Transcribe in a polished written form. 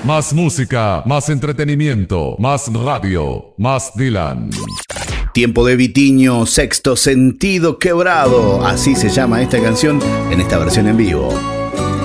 Más música, más entretenimiento, más radio, más Dylan. Tiempo de Vitiño, Sexto Sentido Quebrado. Así se llama esta canción en esta versión en vivo.